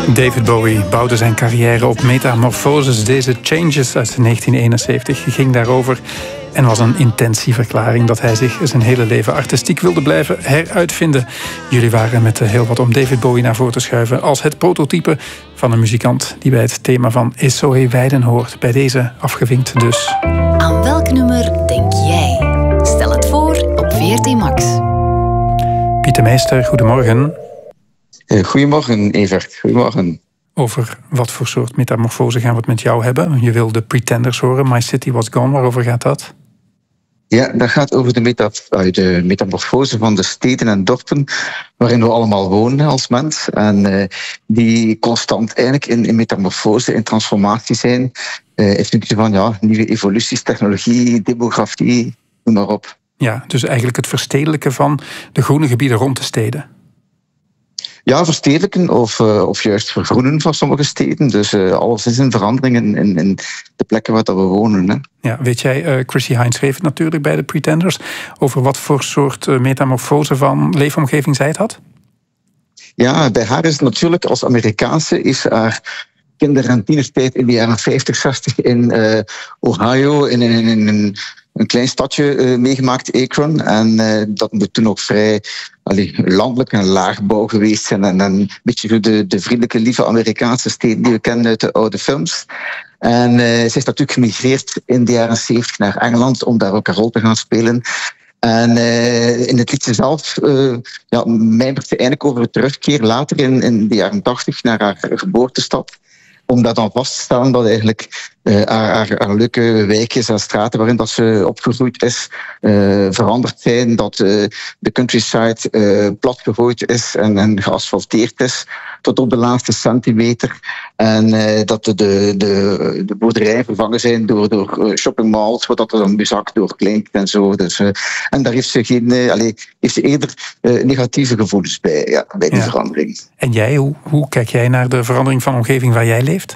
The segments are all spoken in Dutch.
David Bowie bouwde zijn carrière op Metamorphoses. Deze Changes uit 1971 ging daarover en was een intentieverklaring dat hij zich zijn hele leven artistiek wilde blijven heruitvinden. Jullie waren met heel wat om David Bowie naar voren te schuiven als het prototype van een muzikant die bij het thema van Esohe Weiden hoort. Bij deze afgevinkt dus. Aan welk nummer denk jij? Stel het voor op VRT Max. Pieter Meester, goedemorgen. Goedemorgen, Evert. Goedemorgen. Over wat voor soort metamorfose gaan we het met jou hebben? Je wil de Pretenders horen, My City Was Gone. Waarover gaat dat? Ja, dat gaat over de metamorfose van de steden en dorpen waarin we allemaal wonen als mens. En die constant eigenlijk in metamorfose, in transformatie zijn. In functie van nieuwe evoluties, technologie, demografie, noem maar op. Ja, dus eigenlijk het verstedelijken van de groene gebieden rond de steden. Ja, verstedelijken of juist vergroenen van sommige steden. Dus alles is een verandering in de plekken waar we wonen. Hè. Ja, weet jij, Chrissie Hynde schreef het natuurlijk bij de Pretenders, over wat voor soort metamorfose van leefomgeving zij het had? Ja, bij haar is het natuurlijk als Amerikaanse is haar kinder- en tienertijd in de jaren 50, 60 in Ohio, in een klein stadje meegemaakt, Akron. En dat moet toen ook vrij landelijk en laagbouw geweest zijn. En een beetje de vriendelijke, lieve Amerikaanse steden die we kennen uit de oude films. En zij is natuurlijk gemigreerd in de jaren 70 naar Engeland om daar ook een rol te gaan spelen. En in het liedje zelf mijmert ze eigenlijk over het terugkeer later in de jaren 80 naar haar geboortestad. Om dat dan vast te stellen dat eigenlijk haar leuke wijkjes en straten waarin dat ze opgegroeid is, veranderd zijn. Dat de countryside platgegooid is en geasfalteerd is tot op de laatste centimeter. En dat de boerderijen vervangen zijn door shoppingmalls, waar dat er dan muzak door klinkt en zo. Dus, en daar heeft ze eerder negatieve gevoelens bij die verandering. En jij, hoe kijk jij naar de verandering van omgeving waar jij leeft?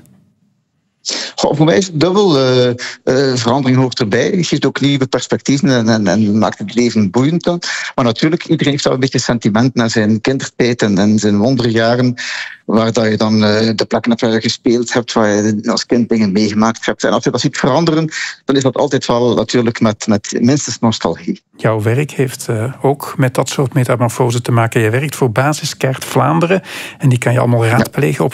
Voor mij is het dubbel. Verandering hoort erbij. Het geeft ook nieuwe perspectieven en maakt het leven boeiend dan. Maar natuurlijk, iedereen heeft wel een beetje sentiment naar zijn kindertijd en zijn wonderjaren, waar dat je dan de plekken hebt waar je gespeeld hebt, waar je als kind dingen meegemaakt hebt. En als je dat ziet veranderen, dan is dat altijd wel natuurlijk met minstens nostalgie. Jouw werk heeft ook met dat soort metamorfose te maken. Je werkt voor Basiskaart Vlaanderen en die kan je allemaal raadplegen op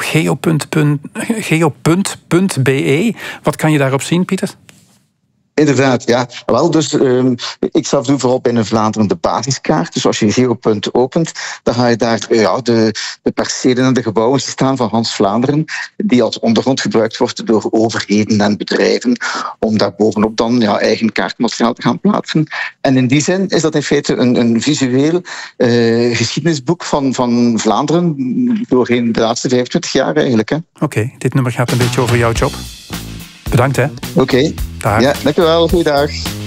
geo.be. Wat kan je daarop zien, Pieter? Inderdaad, ja. Wel, dus ik zelf doe vooral binnen Vlaanderen de basiskaart. Dus als je Geopunt opent, dan ga je daar de percelen en de gebouwen staan van Hans Vlaanderen, die als ondergrond gebruikt wordt door overheden en bedrijven, om daar bovenop dan eigen kaartmateriaal te gaan plaatsen. En in die zin is dat in feite een visueel geschiedenisboek van Vlaanderen doorheen de laatste 25 jaar eigenlijk. Oké, dit nummer gaat een beetje over jouw job. Bedankt, hè. Oké. Ja, dankjewel. Goeiedag.